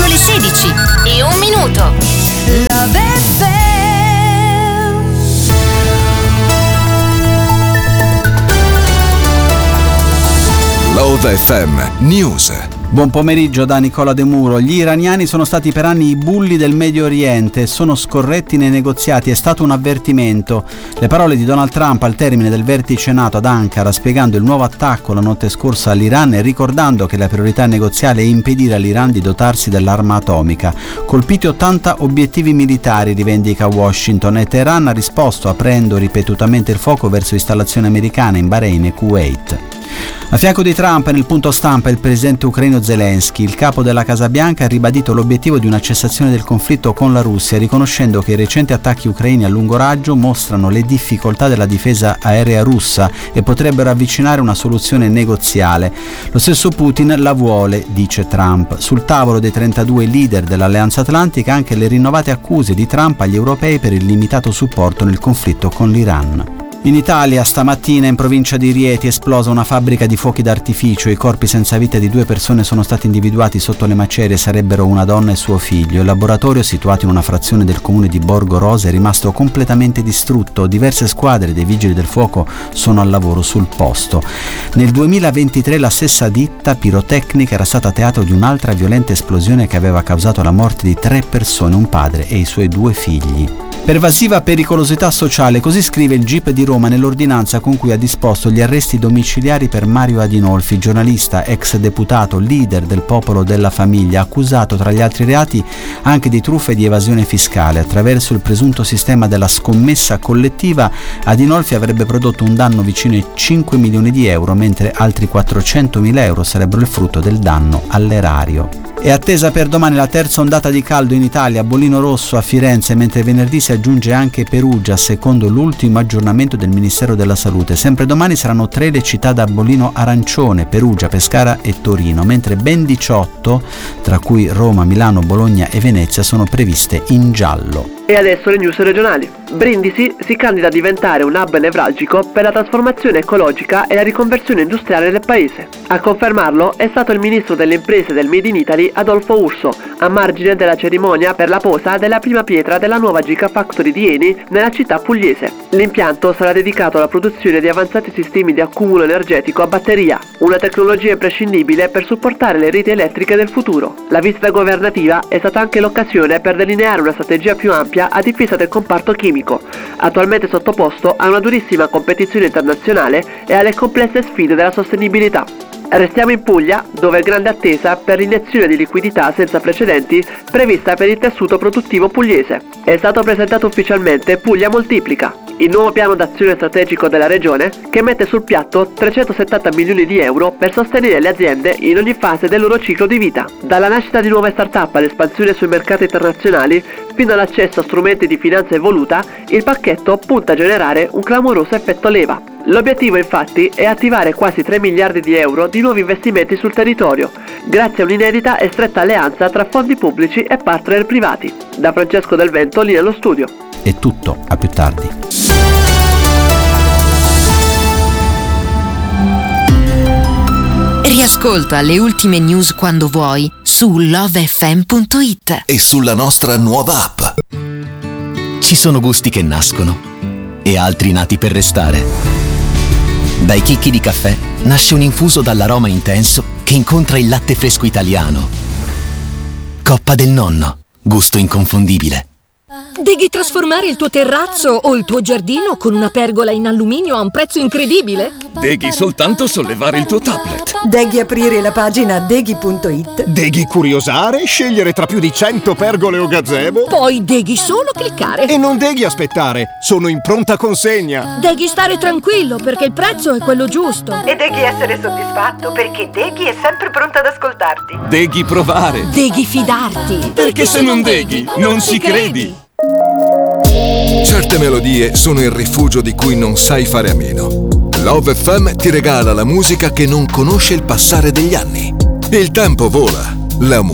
le 16:01. Love FM. Love FM News. Buon pomeriggio da Nicola De Muro. Gli iraniani sono stati per anni i bulli del Medio Oriente, sono scorretti nei negoziati, è stato un avvertimento. Le parole di Donald Trump al termine del vertice NATO ad Ankara, spiegando il nuovo attacco la notte scorsa all'Iran e ricordando che la priorità negoziale è impedire all'Iran di dotarsi dell'arma atomica. Colpiti 80 obiettivi militari, rivendica Washington, e Teheran ha risposto aprendo ripetutamente il fuoco verso installazioni americane in Bahrain e Kuwait. A fianco di Trump nel punto stampa il presidente ucraino Zelensky. Il capo della Casa Bianca ha ribadito l'obiettivo di una cessazione del conflitto con la Russia, riconoscendo che i recenti attacchi ucraini a lungo raggio mostrano le difficoltà della difesa aerea russa e potrebbero avvicinare una soluzione negoziale. Lo stesso Putin la vuole, dice Trump. Sul tavolo dei 32 leader dell'Alleanza Atlantica anche le rinnovate accuse di Trump agli europei per il limitato supporto nel conflitto con l'Iran. In Italia stamattina in provincia di Rieti è esplosa una fabbrica di fuochi d'artificio. I corpi senza vita di 2 persone sono stati individuati sotto le macerie, sarebbero una donna e suo figlio. Il laboratorio, situato in una frazione del comune di Borgo Rosa, è rimasto completamente distrutto. Diverse squadre dei vigili del fuoco sono al lavoro sul posto. Nel 2023 la stessa ditta pirotecnica era stata teatro di un'altra violenta esplosione che aveva causato la morte di 3 persone, un padre e i suoi 2 figli. Pervasiva pericolosità sociale, così scrive il GIP di Roma nell'ordinanza con cui ha disposto gli arresti domiciliari per Mario Adinolfi, giornalista, ex deputato, leader del Popolo della Famiglia, accusato tra gli altri reati anche di truffa e di evasione fiscale. Attraverso il presunto sistema della scommessa collettiva, Adinolfi avrebbe prodotto un danno vicino ai 5 milioni di euro, mentre altri 400.000 euro sarebbero il frutto del danno all'erario. È attesa per domani la terza ondata di caldo in Italia, bollino rosso a Firenze, mentre venerdì si aggiunge anche Perugia, secondo l'ultimo aggiornamento del Ministero della Salute. Sempre domani saranno 3 le città da bollino arancione, Perugia, Pescara e Torino, mentre ben 18, tra cui Roma, Milano, Bologna e Venezia, sono previste in giallo. E adesso le news regionali. Brindisi si candida a diventare un hub nevralgico per la trasformazione ecologica e la riconversione industriale del paese. A confermarlo è stato il ministro delle imprese del Made in Italy Adolfo Urso, a margine della cerimonia per la posa della prima pietra della nuova Gigafactory di Eni nella città pugliese. L'impianto sarà dedicato alla produzione di avanzati sistemi di accumulo energetico a batteria, una tecnologia imprescindibile per supportare le reti elettriche del futuro. La visita governativa è stata anche l'occasione per delineare una strategia più ampia a difesa del comparto chimico, attualmente sottoposto a una durissima competizione internazionale e alle complesse sfide della sostenibilità. Restiamo in Puglia, dove è grande attesa per l'iniezione di liquidità senza precedenti prevista per il tessuto produttivo pugliese. È stato presentato ufficialmente Puglia Moltiplica, il nuovo piano d'azione strategico della regione che mette sul piatto 370 milioni di euro per sostenere le aziende in ogni fase del loro ciclo di vita. Dalla nascita di nuove start-up all'espansione sui mercati internazionali fino all'accesso a strumenti di finanza evoluta, il pacchetto punta a generare un clamoroso effetto leva. L'obiettivo infatti è attivare quasi 3 miliardi di euro di nuovi investimenti sul territorio, grazie a un'inedita e stretta alleanza tra fondi pubblici e partner privati. Da Francesco Del Vento, lì allo studio. È tutto, a più tardi. Riascolta le ultime news quando vuoi su lovefm.it E sulla nostra nuova app. Ci sono gusti che nascono e altri nati per restare. Dai chicchi di caffè nasce un infuso dall'aroma intenso che incontra il latte fresco italiano. Coppa del Nonno, gusto inconfondibile. Devi trasformare il tuo terrazzo o il tuo giardino con una pergola in alluminio a un prezzo incredibile? Devi soltanto sollevare il tuo tablet. Devi aprire la pagina deghi.it. Devi curiosare, scegliere tra più di 100 pergole o gazebo. Poi devi solo cliccare. E non devi aspettare, sono in pronta consegna. Devi stare tranquillo perché il prezzo è quello giusto. E devi essere soddisfatto perché Deghi è sempre pronto ad ascoltarti. Devi provare. Devi fidarti. Perché se non deghi, non ci credi. Certe melodie sono il rifugio di cui non sai fare a meno. Love FM ti regala la musica che non conosce il passare degli anni. Il tempo vola, la